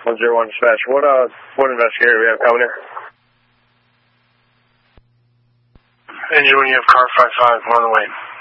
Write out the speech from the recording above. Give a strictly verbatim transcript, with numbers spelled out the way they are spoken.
one zero one dispatch. What, uh, what investigator do we have coming here? Engine, when you have car five five, on the way.